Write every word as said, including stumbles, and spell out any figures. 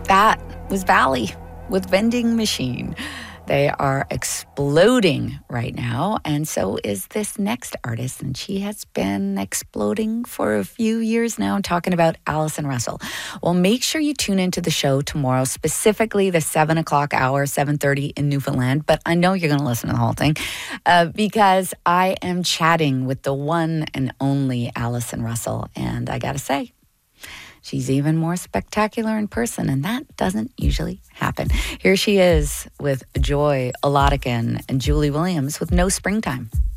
That was Valley with Vending Machine. They are exploding right now, and so is this next artist, and she has been exploding for a few years now. I'm talking about Allison Russell. Well, make sure you tune into the show tomorrow, specifically the seven o'clock hour, seven thirty in Newfoundland, but I know you're going to listen to the whole thing uh, because I am chatting with the one and only Allison Russell, and I got to say, she's even more spectacular in person, and that doesn't usually happen. Here she is with Joy Oladikin and Julie Williams with No Springtime.